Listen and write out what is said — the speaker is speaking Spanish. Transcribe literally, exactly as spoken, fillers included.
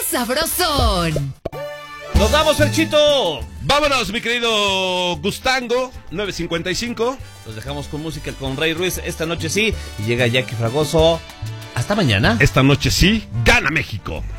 sabrosón. ¡Nos vamos, Ferchito! Vámonos, mi querido Gustango, nueve cincuenta y cinco. Los dejamos con música con Rey Ruiz esta noche sí. Y llega Jackie Fragoso. Hasta mañana. Esta noche sí, gana México.